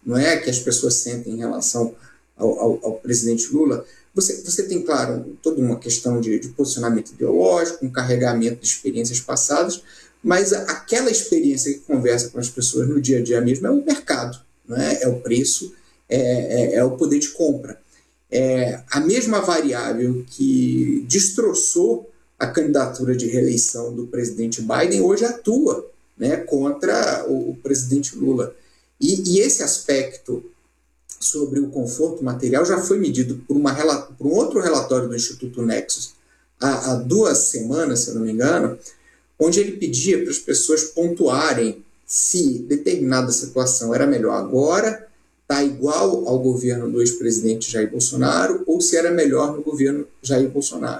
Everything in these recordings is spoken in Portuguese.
não é, que as pessoas sentem em relação ao presidente Lula, você tem, claro, toda uma questão de posicionamento ideológico, um carregamento de experiências passadas, mas aquela experiência que conversa com as pessoas no dia a dia mesmo é o mercado, não é? É o preço, é o poder de compra. A mesma variável que destroçou a candidatura de reeleição do presidente Biden hoje atua, né, contra o presidente Lula. E esse aspecto sobre o conforto material já foi medido por um outro relatório do Instituto Nexus há 2 semanas, se eu não me engano, onde ele pedia para as pessoas pontuarem se determinada situação era melhor agora, está igual ao governo do ex-presidente Jair Bolsonaro, ou se era melhor no governo Jair Bolsonaro.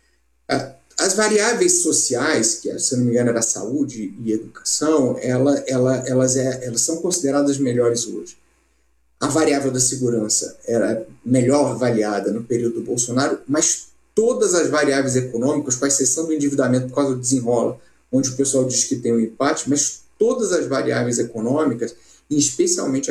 As variáveis sociais, que se não me engano era saúde e educação, elas são consideradas melhores hoje. A variável da segurança era melhor avaliada no período do Bolsonaro, mas todas as variáveis econômicas, com exceção do endividamento por causa do desenrola, onde o pessoal diz que tem um empate, mas todas as variáveis econômicas, e especialmente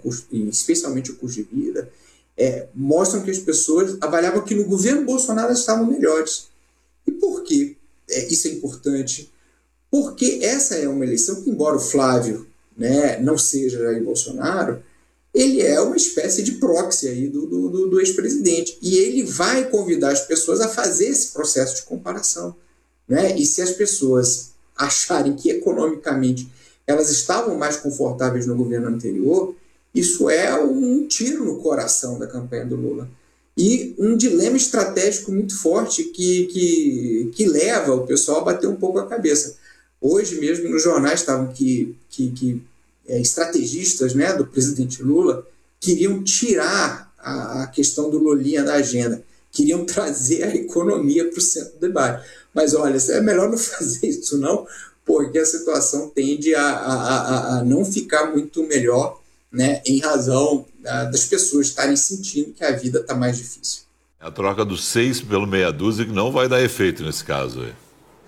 o custo de vida, mostram que as pessoas avaliavam que no governo Bolsonaro estavam melhores. E por que isso é importante? Porque essa é uma eleição que, embora o Flávio, né, não seja Jair Bolsonaro, ele é uma espécie de proxy aí do ex-presidente. E ele vai convidar as pessoas a fazer esse processo de comparação, né? E se as pessoas acharem que economicamente elas estavam mais confortáveis no governo anterior, isso é um tiro no coração da campanha do Lula. E um dilema estratégico muito forte que leva o pessoal a bater um pouco a cabeça. Hoje mesmo nos jornais estavam que estrategistas, né, do presidente Lula queriam tirar a questão do Lulinha da agenda, queriam trazer a economia para o centro do debate. Mas olha, é melhor não fazer isso não, porque a situação tende a não ficar muito melhor, né, em razão das pessoas estarem sentindo que a vida está mais difícil. A troca dos 6 pelo meia dúzia que não vai dar efeito nesse caso aí.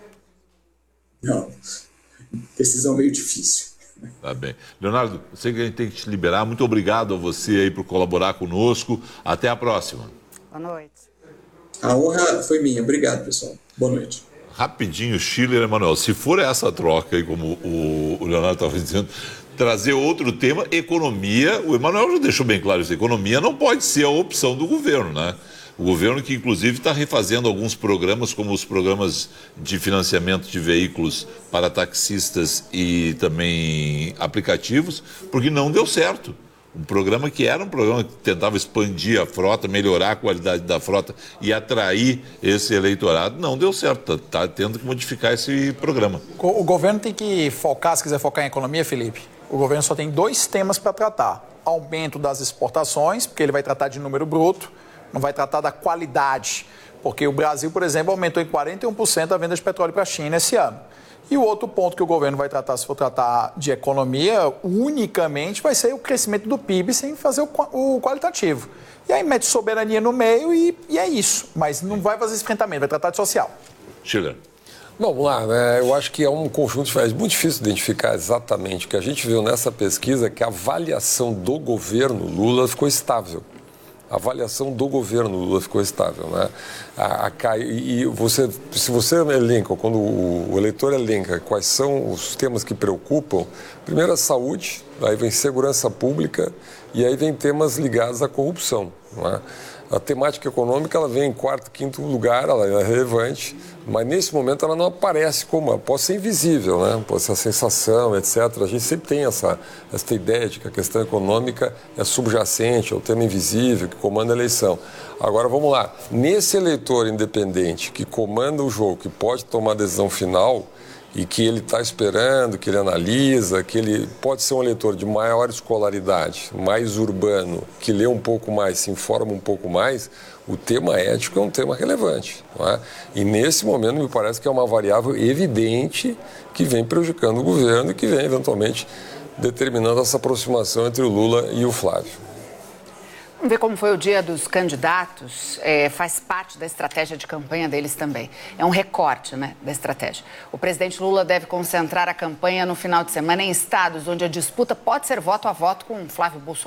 Não, decisão meio difícil. Tá bem. Leonardo, sei que a gente tem que te liberar. Muito obrigado a você aí por colaborar conosco. Até a próxima. Boa noite. A honra foi minha. Obrigado, pessoal. Boa noite. Rapidinho, Schiller e Emanuel, se for essa troca aí, como o Leonardo estava dizendo, trazer outro tema, economia, o Emanuel já deixou bem claro isso, economia não pode ser a opção do governo, né? O governo que, inclusive, está refazendo alguns programas, como os programas de financiamento de veículos para taxistas e também aplicativos, porque não deu certo. Um programa que era um programa que tentava expandir a frota, melhorar a qualidade da frota e atrair esse eleitorado, não deu certo. Está tendo que modificar esse programa. O governo tem que focar, se quiser focar em economia, Felipe, o governo só tem 2 temas para tratar. Aumento das exportações, porque ele vai tratar de número bruto, não vai tratar da qualidade, porque o Brasil, por exemplo, aumentou em 41% a venda de petróleo para a China esse ano. E o outro ponto que o governo vai tratar, se for tratar de economia, unicamente vai ser o crescimento do PIB sem fazer o qualitativo. E aí mete soberania no meio e é isso, mas não vai fazer esse enfrentamento, vai tratar de social. Schiller. Vamos lá, né? Eu acho que é um conjunto, é muito difícil identificar exatamente o que a gente viu nessa pesquisa, que a avaliação do governo Lula ficou estável. A avaliação do governo Lula ficou estável, né? Se você elenca, quando o eleitor elenca quais são os temas que preocupam, primeiro a saúde, aí vem segurança pública e aí vem temas ligados à corrupção, não é? A temática econômica ela vem em 4º, 5º lugar, ela é relevante, mas nesse momento ela não aparece como, ela pode ser invisível, né? Pode ser a sensação, etc. A gente sempre tem essa ideia de que a questão econômica é subjacente, é o tema invisível que comanda a eleição. Agora vamos lá, nesse eleitor independente que comanda o jogo, que pode tomar a decisão final, e que ele está esperando, que ele analisa, que ele pode ser um eleitor de maior escolaridade, mais urbano, que lê um pouco mais, se informa um pouco mais, o tema ético é um tema relevante, não é? E nesse momento me parece que é uma variável evidente que vem prejudicando o governo e que vem eventualmente determinando essa aproximação entre o Lula e o Flávio. Vamos ver como foi o dia dos candidatos, faz parte da estratégia de campanha deles também. É um recorte, né, da estratégia. O presidente Lula deve concentrar a campanha no final de semana em estados onde a disputa pode ser voto a voto com Flávio Bolsonaro.